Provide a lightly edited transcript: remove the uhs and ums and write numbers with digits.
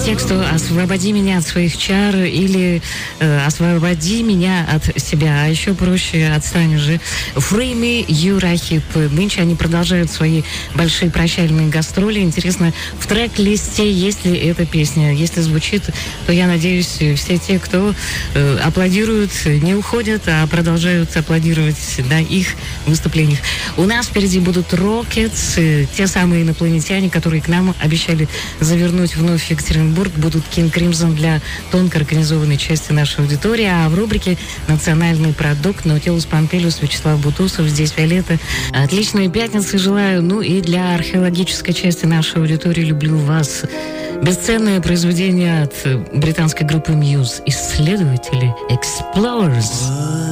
тексту «Освободи меня от своих чар» или «Освободи меня от себя», а еще проще «Отстань уже». «Free me, Юрахип». Нынче они продолжают свои большие прощальные гастроли. Интересно, в трек-листе есть ли эта песня? Если звучит, то я надеюсь, все те, кто аплодируют, не уходят, а продолжают аплодировать на их выступлениях. У нас впереди будут Rockets, те самые инопланетяне, которые к нам обещали завернуть вновь в Екатеринбург, будут King Crimson для тонко организованной части нашей аудитории, а в рубрике «Национальный продукт» Наутилус Помпилиус, Вячеслав Бутусов, здесь Виолетта. Отличной пятницы желаю, ну и для археологической части нашей аудитории «Люблю вас». Бесценное произведение от британской группы Muse «Исследователи» Explorers.